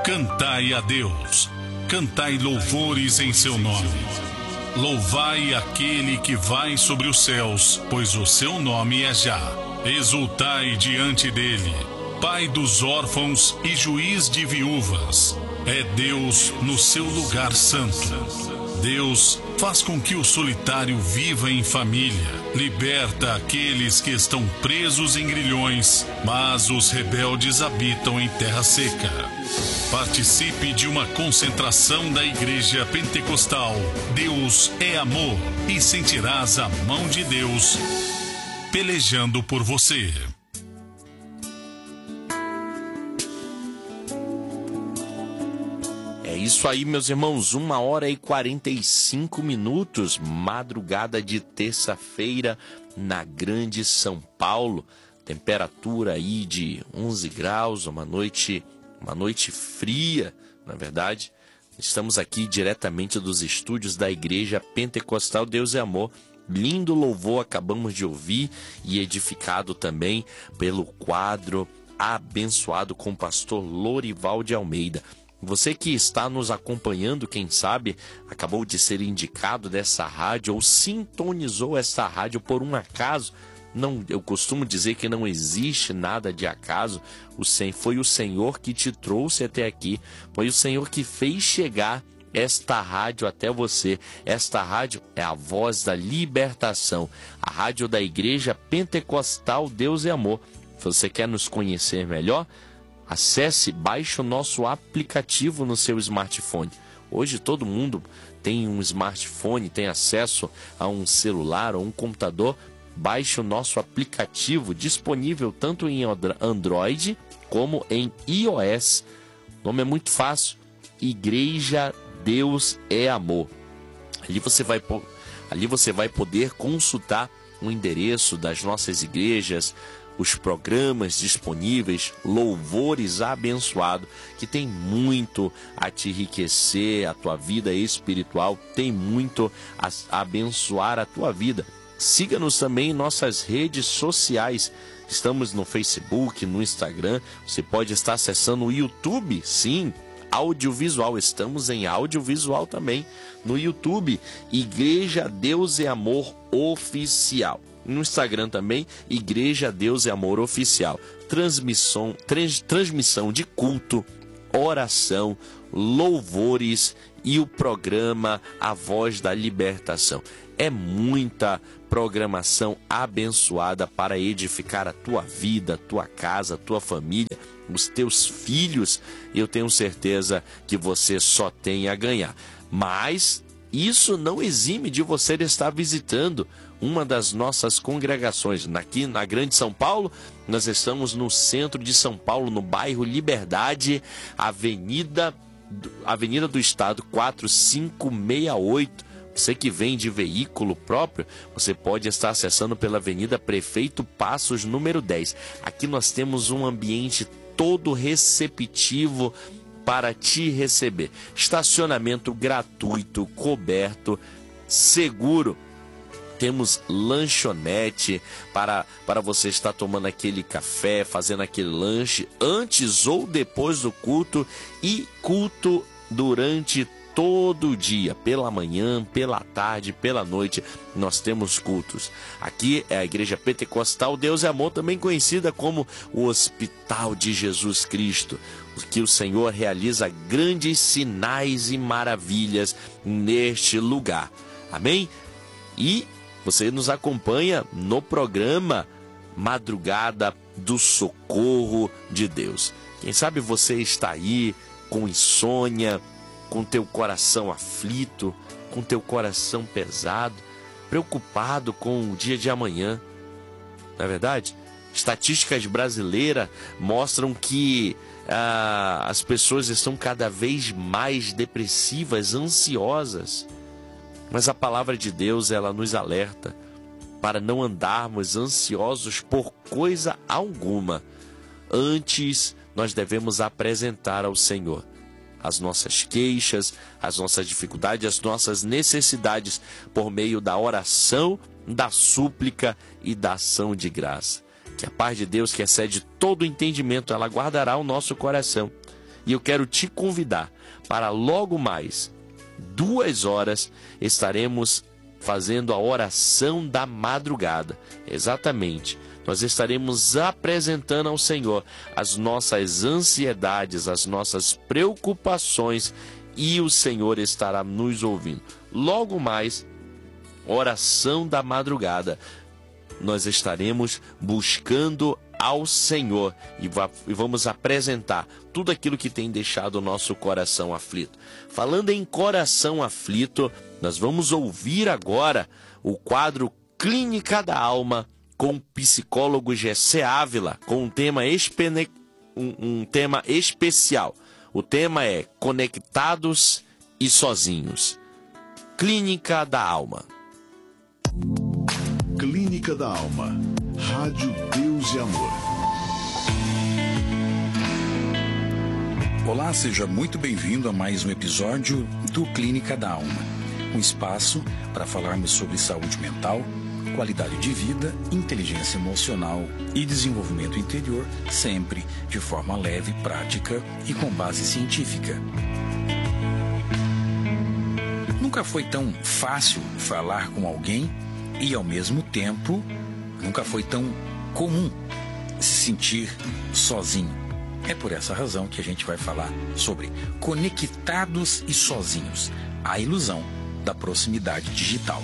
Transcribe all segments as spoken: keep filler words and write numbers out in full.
Cantai a Deus, cantai louvores em seu nome. Louvai aquele que vai sobre os céus, pois o seu nome é Já. Exultai diante dele, Pai dos órfãos e juiz de viúvas. É Deus no seu lugar santo. Deus faz com que o solitário viva em família, liberta aqueles que estão presos em grilhões, mas os rebeldes habitam em terra seca. Participe de uma concentração da Igreja Pentecostal Deus é Amor e sentirás a mão de Deus pelejando por você. É isso aí, meus irmãos, uma hora e quarenta e cinco minutos, madrugada de terça-feira na Grande São Paulo, temperatura aí de onze graus, uma noite, uma noite fria, na verdade. Estamos aqui diretamente dos estúdios da Igreja Pentecostal Deus é Amor. Lindo louvor acabamos de ouvir e edificado também pelo quadro abençoado com o pastor Lorival de Almeida. Você que está nos acompanhando, quem sabe, acabou de ser indicado dessa rádio ou sintonizou essa rádio por um acaso. Não, eu costumo dizer que não existe nada de acaso. O Senhor, foi o Senhor que te trouxe até aqui. Foi o Senhor que fez chegar esta rádio até você. Esta rádio é a voz da libertação. A rádio da Igreja Pentecostal Deus é Amor. Se você quer nos conhecer melhor, acesse, baixe o nosso aplicativo no seu smartphone. Hoje todo mundo tem um smartphone, tem acesso a um celular ou um computador. Baixe o nosso aplicativo, disponível tanto em Android como em iOS. O nome é muito fácil, Igreja Deus é Amor. Ali você vai, ali você vai poder consultar o endereço das nossas igrejas, os programas disponíveis, louvores abençoados, que tem muito a te enriquecer, a tua vida espiritual, tem muito a abençoar a tua vida. Siga-nos também em nossas redes sociais. Estamos no Facebook, no Instagram. Você pode estar acessando o YouTube, sim, audiovisual. Estamos em audiovisual também no YouTube. Igreja Deus é Amor Oficial. No Instagram também, Igreja Deus é Amor Oficial. Transmissão, trans, transmissão de culto, oração, louvores e o programa A Voz da Libertação. É muita programação abençoada para edificar a tua vida, a tua casa, a tua família, os teus filhos. Eu tenho certeza que você só tem a ganhar. Mas isso não exime de você estar visitando uma das nossas congregações. Aqui na Grande São Paulo, nós estamos no centro de São Paulo, no bairro Liberdade, Avenida, Avenida do Estado quatro cinco seis oito. Você que vem de veículo próprio, você pode estar acessando pela Avenida Prefeito Passos, número dez. Aqui nós temos um ambiente todo receptivo para te receber. Estacionamento gratuito, coberto, seguro. Temos lanchonete para, para você estar tomando aquele café, fazendo aquele lanche antes ou depois do culto, e culto durante todo dia, pela manhã, pela tarde, pela noite, nós temos cultos. Aqui é a Igreja Pentecostal Deus é Amor, também conhecida como o Hospital de Jesus Cristo, que o Senhor realiza grandes sinais e maravilhas neste lugar. Amém? E você nos acompanha no programa Madrugada do Socorro de Deus. Quem sabe você está aí com insônia, com teu coração aflito, com teu coração pesado, preocupado com o dia de amanhã. Não é verdade? Estatísticas brasileiras mostram que ah, as pessoas estão cada vez mais depressivas, ansiosas. Mas a palavra de Deus, ela nos alerta para não andarmos ansiosos por coisa alguma. Antes, nós devemos apresentar ao Senhor as nossas queixas, as nossas dificuldades, as nossas necessidades por meio da oração, da súplica e da ação de graça. Que a paz de Deus, que excede todo entendimento, ela guardará o nosso coração. E eu quero te convidar para logo mais, duas horas, estaremos fazendo a oração da madrugada. Exatamente. Nós estaremos apresentando ao Senhor as nossas ansiedades, as nossas preocupações, e o Senhor estará nos ouvindo. Logo mais, oração da madrugada, nós estaremos buscando ao Senhor e vamos apresentar tudo aquilo que tem deixado o nosso coração aflito. Falando em coração aflito, nós vamos ouvir agora o quadro Clínica da Alma, com o psicólogo Gessé Ávila, com um tema, espene... um, um tema especial. O tema é Conectados e Sozinhos. Clínica da Alma. Clínica da Alma. Rádio Deus e Amor. Olá, seja muito bem-vindo a mais um episódio do Clínica da Alma. Um espaço para falarmos sobre saúde mental, qualidade de vida, inteligência emocional e desenvolvimento interior, sempre de forma leve, prática e com base científica. Nunca foi tão fácil falar com alguém e, ao mesmo tempo, nunca foi tão comum se sentir sozinho. É por essa razão que a gente vai falar sobre conectados e sozinhos, a ilusão da proximidade digital.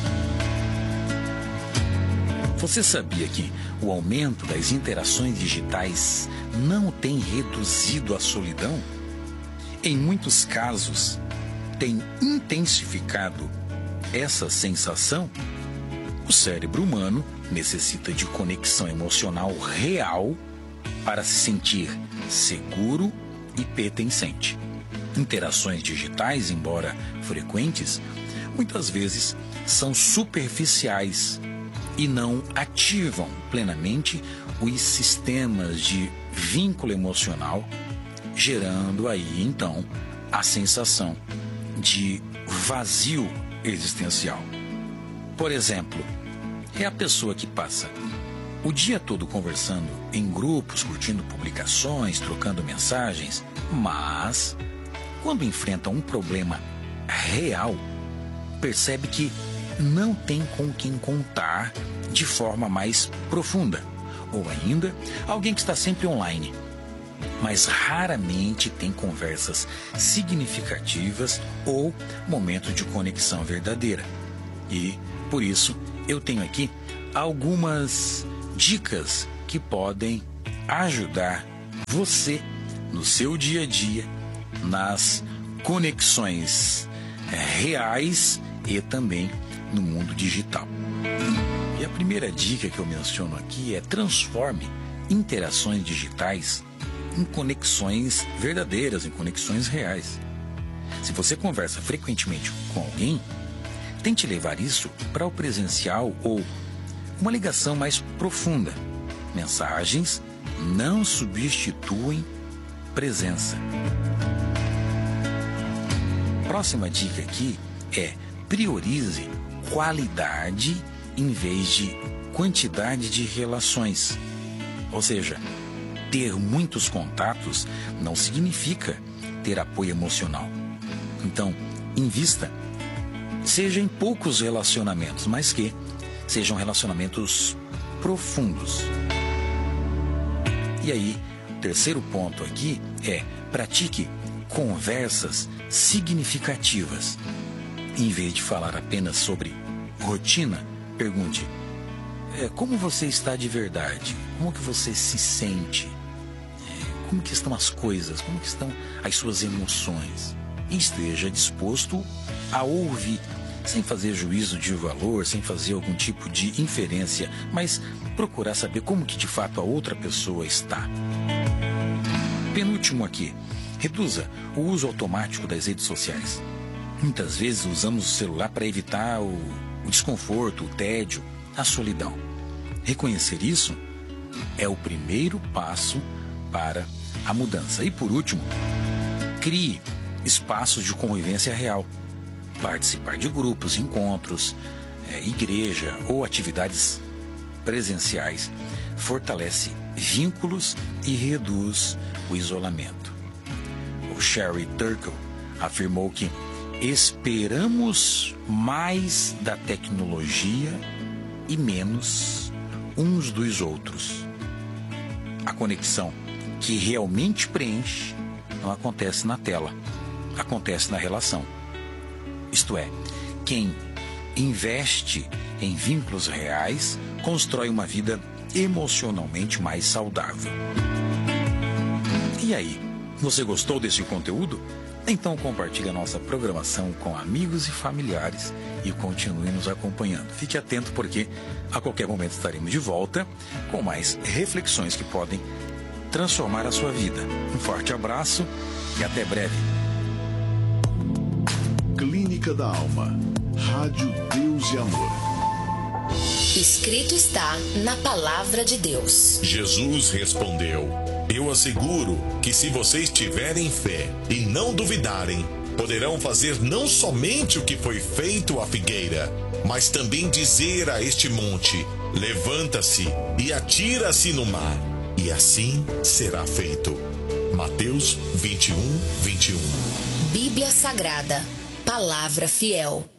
Você sabia que o aumento das interações digitais não tem reduzido a solidão? Em muitos casos, tem intensificado essa sensação? O cérebro humano necessita de conexão emocional real para se sentir seguro e pertencente. Interações digitais, embora frequentes, muitas vezes são superficiais e não ativam plenamente os sistemas de vínculo emocional, gerando aí, então, a sensação de vazio existencial. Por exemplo, é a pessoa que passa o dia todo conversando em grupos, curtindo publicações, trocando mensagens, mas, quando enfrenta um problema real, percebe que não tem com quem contar de forma mais profunda. Ou ainda, alguém que está sempre online, mas raramente tem conversas significativas ou momento de conexão verdadeira. E, por isso, eu tenho aqui algumas dicas que podem ajudar você no seu dia a dia, nas conexões reais e também no mundo digital. E a primeira dica que eu menciono aqui é: transforme interações digitais em conexões verdadeiras, em conexões reais. Se você conversa frequentemente com alguém, tente levar isso para o presencial ou uma ligação mais profunda. Mensagens não substituem presença. Próxima dica aqui é: priorize qualidade em vez de quantidade de relações. Ou seja, ter muitos contatos não significa ter apoio emocional. Então, invista, seja em poucos relacionamentos, mas que sejam relacionamentos profundos. E aí, o terceiro ponto aqui é: pratique conversas significativas. Em vez de falar apenas sobre rotina, pergunte: é, como você está de verdade? Como que você se sente? É, como que estão as coisas? Como que estão as suas emoções? E esteja disposto a ouvir, sem fazer juízo de valor, sem fazer algum tipo de inferência, mas procurar saber como que de fato a outra pessoa está. Penúltimo aqui: reduza o uso automático das redes sociais. Muitas vezes usamos o celular para evitar o, o desconforto, o tédio, a solidão. Reconhecer isso é o primeiro passo para a mudança. E por último, crie espaços de convivência real. Participar de grupos, encontros, é, igreja ou atividades presenciais fortalece vínculos e reduz o isolamento. o Sherry Turkle, afirmou que esperamos mais da tecnologia e menos uns dos outros. A conexão que realmente preenche não acontece na tela, acontece na relação. Isto é, quem investe em vínculos reais constrói uma vida emocionalmente mais saudável. E aí, você gostou desse conteúdo? Então compartilhe a nossa programação com amigos e familiares e continue nos acompanhando. Fique atento porque a qualquer momento estaremos de volta com mais reflexões que podem transformar a sua vida. Um forte abraço e até breve. Clínica da Alma. Rádio Deus e Amor. Escrito está na palavra de Deus. Jesus respondeu: eu asseguro que se vocês tiverem fé e não duvidarem, poderão fazer não somente o que foi feito à figueira, mas também dizer a este monte: levanta-se e atira-se no mar, e assim será feito. Mateus vinte e um, vinte e um. Bíblia Sagrada, palavra fiel.